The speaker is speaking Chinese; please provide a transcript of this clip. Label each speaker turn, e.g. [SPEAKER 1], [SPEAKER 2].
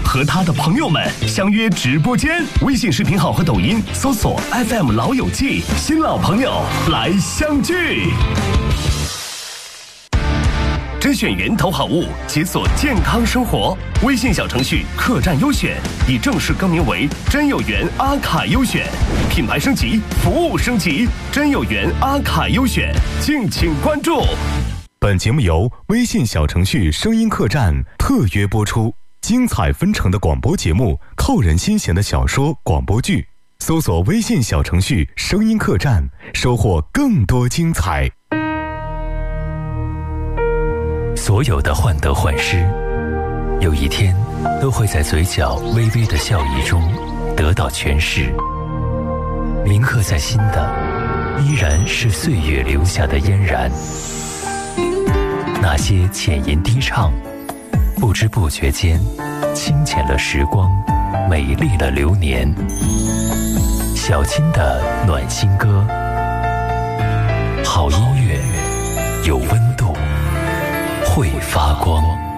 [SPEAKER 1] 和他的朋友们相约直播间，微信视频号和抖音搜索 FM 老友记，新老朋友来相聚。甄选源头好物，解锁健康生活。微信小程序客栈优选已正式更名为真有缘阿卡优选，品牌升级，服务升级，真有缘阿卡优选，敬请关注。本节目由微信小程序声音客栈特约播出，精彩纷呈的广播节目，扣人心弦的小说广播剧，搜索微信小程序声音客栈，收获更多精彩。
[SPEAKER 2] 所有的患得患失，有一天都会在嘴角微微的笑意中得到诠释。铭刻在心的，依然是岁月留下的嫣然。那些浅吟低唱，不知不觉间清浅了时光，美丽了流年。小青的暖心歌，好音乐，有温度，会发光。